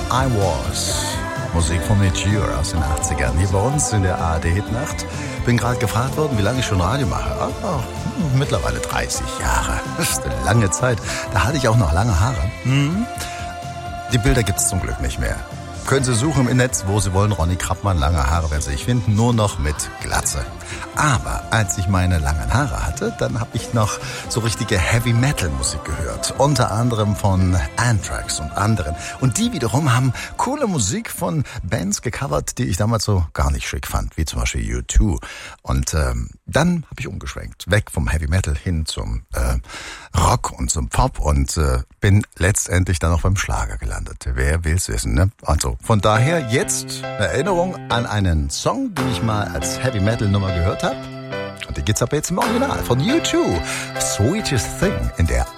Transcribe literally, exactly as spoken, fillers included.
I Was. Musik von Mature aus den achtzigern. Hier bei uns in der A R D-Hitnacht. Bin gerade gefragt worden, wie lange ich schon Radio mache. Oh, mittlerweile dreißig Jahre. Das ist eine lange Zeit. Da hatte ich auch noch lange Haare. Hm. Die Bilder gibt's zum Glück nicht mehr. Können Sie suchen im Netz, wo Sie wollen. Ronny Krappmann, lange Haare werden Sie nicht finden, nur noch mit Glatze. Aber als ich meine langen Haare hatte, dann habe ich noch so richtige Heavy-Metal-Musik gehört. Unter anderem von Anthrax und anderen. Und die wiederum haben coole Musik von Bands gecovert, die ich damals so gar nicht schick fand, wie zum Beispiel U zwei. Und ähm, dann habe ich umgeschwenkt, weg vom Heavy-Metal hin zum äh, Rock und zum Pop und äh, bin letztendlich dann auch beim Schlager gelandet. Wer will's wissen, ne? Also von daher jetzt Erinnerung an einen Song, den ich mal als Heavy-Metal-Nummer gehört habe. Und die gibt's aber jetzt im Original von U zwei. Sweetest Thing in der